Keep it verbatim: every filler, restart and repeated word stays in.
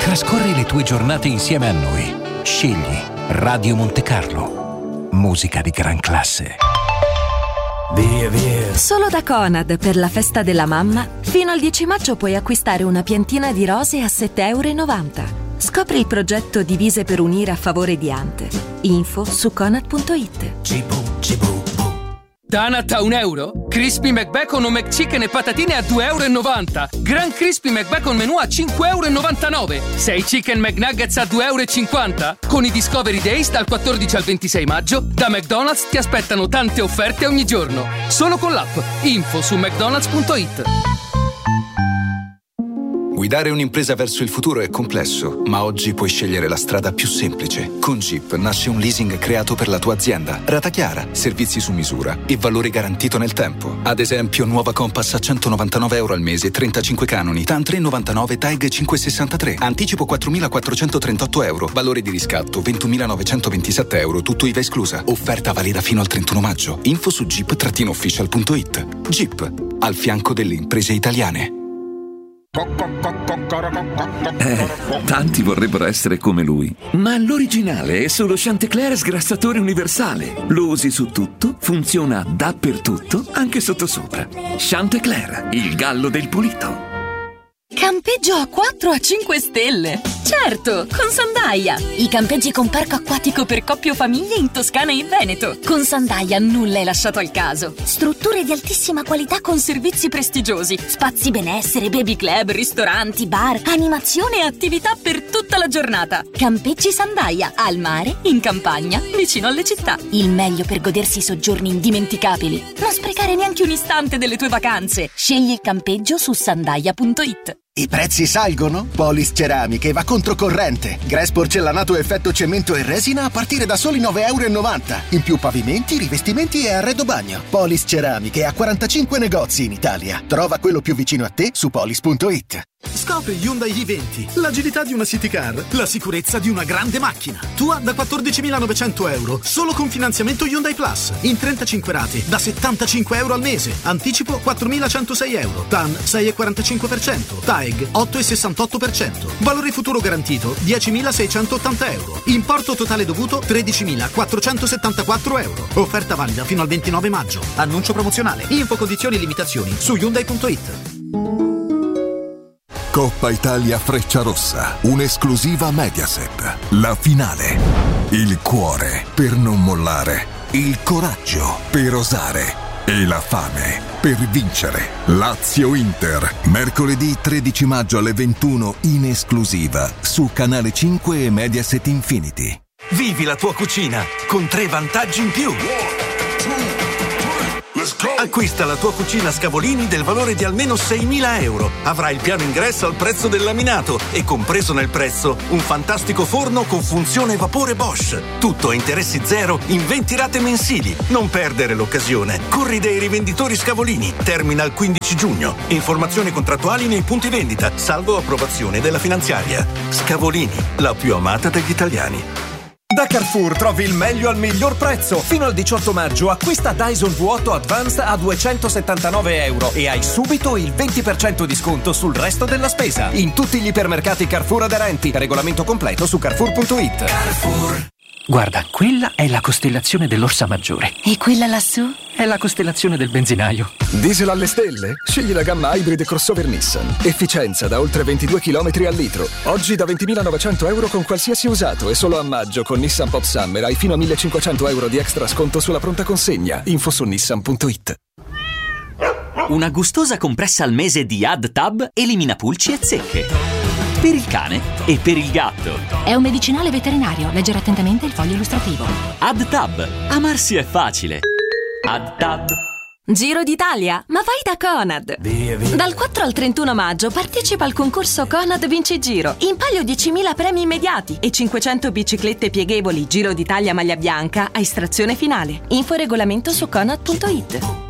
Trascorri le tue giornate insieme a noi. Scegli Radio Monte Carlo. Musica di gran classe. Via, via. Solo da Conad, per la festa della mamma, fino al dieci maggio puoi acquistare una piantina di rose a sette virgola novanta euro. Scopri il progetto Divise per Unire a favore di Ante. Info su conad punto it. Cibo, cibo. Donut a un euro? Crispy McBacon o McChicken e patatine a due virgola novanta euro. Gran Crispy McBacon menù a cinque virgola novantanove euro. sei Chicken McNuggets a due virgola cinquanta euro. Con i Discovery Days dal quattordici al ventisei maggio, da McDonald's ti aspettano tante offerte ogni giorno. Solo con l'app. Info su mcdonalds punto it. Guidare un'impresa verso il futuro è complesso, ma oggi puoi scegliere la strada più semplice. Con Jeep nasce un leasing creato per la tua azienda. Rata chiara, servizi su misura e valore garantito nel tempo. Ad esempio, nuova Compass a centonovantanove euro al mese, trentacinque canoni, T A N tre virgola novantanove, T A E G cinque virgola sessantatré, anticipo quattromilaquattrocentotrentotto euro, valore di riscatto ventunomilanovantoventisette euro, tutto I V A esclusa. Offerta valida fino al trentuno maggio. Info su jeep official punto it. Jeep, al fianco delle imprese italiane. Eh, tanti vorrebbero essere come lui, ma l'originale è solo Chantecler sgrassatore universale. Lo usi su tutto, funziona dappertutto, anche sottosopra. Chantecler, il gallo del pulito. Campeggio a quattro a cinque stelle! Certo, con Sandaia! I campeggi con parco acquatico per coppie o famiglie in Toscana e Veneto. Con Sandaia nulla è lasciato al caso. Strutture di altissima qualità con servizi prestigiosi, spazi benessere, baby club, ristoranti, bar, animazione e attività per tutta la giornata. Campeggi Sandaia, al mare, in campagna, vicino alle città. Il meglio per godersi soggiorni indimenticabili. Non sprecare neanche un istante delle tue vacanze. Scegli il campeggio su sandaia punto it. I prezzi salgono? Polis Ceramiche va controcorrente. Grass porcellanato effetto cemento e resina a partire da soli nove virgola novanta euro. In più pavimenti, rivestimenti e arredo bagno. Polis Ceramiche ha quarantacinque negozi in Italia. Trova quello più vicino a te su polis punto it. Scopri Hyundai i venti, l'agilità di una city car, la sicurezza di una grande macchina. Tua da quattordicimilanovecento euro, solo con finanziamento Hyundai Plus, in trentacinque rate, da settantacinque euro al mese. Anticipo quattromilacentosei euro, T A N sei virgola quarantacinque per cento, T A E G otto virgola sessantotto per cento. Valore futuro garantito diecimilaseicentottanta euro. Importo totale dovuto tredicimilaquattrocentosettantaquattro euro. Offerta valida fino al ventinove maggio. Annuncio promozionale. Info, condizioni e limitazioni su hyundai punto it. Coppa Italia Frecciarossa, un'esclusiva Mediaset. La finale. Il cuore per non mollare, il coraggio per osare e la fame per vincere. Lazio-Inter, mercoledì tredici maggio alle ventuno in esclusiva su Canale cinque e Mediaset Infinity. Vivi la tua cucina con tre vantaggi in più. Acquista la tua cucina Scavolini del valore di almeno seimila euro. Avrai il piano ingresso al prezzo del laminato e compreso nel prezzo un fantastico forno con funzione vapore Bosch. Tutto a interessi zero in venti rate mensili. Non perdere l'occasione. Corri dai rivenditori Scavolini. Termina il quindici giugno. Informazioni contrattuali nei punti vendita, salvo approvazione della finanziaria. Scavolini, la più amata degli italiani. Da Carrefour trovi il meglio al miglior prezzo. Fino al diciotto maggio acquista Dyson V otto Advanced a duecentosettantanove euro e hai subito il venti per cento di sconto sul resto della spesa. In tutti gli ipermercati Carrefour aderenti. Regolamento completo su carrefour punto it. Carrefour. Guarda, quella è la costellazione dell'Orsa Maggiore. E quella lassù? È la costellazione del benzinaio. Diesel alle stelle? Scegli la gamma hybrid crossover Nissan. Efficienza da oltre ventidue chilometri al litro. Oggi da ventimilanovecento euro con qualsiasi usato e solo a maggio con Nissan Pop Summer hai fino a millecinquecento euro di extra sconto sulla pronta consegna. Info su nissan punto it. Una gustosa compressa al mese di AdTab elimina pulci e zecche. Per il cane e per il gatto. È un medicinale veterinario. Leggere attentamente il foglio illustrativo. AdTab. Amarsi è facile. AdTab. Giro d'Italia? Ma vai da Conad! Via, via. Dal quattro al trentuno maggio partecipa al concorso Conad Vinci Giro. In palio diecimila premi immediati e cinquecento biciclette pieghevoli Giro d'Italia maglia bianca a estrazione finale. Info e regolamento su conad punto it.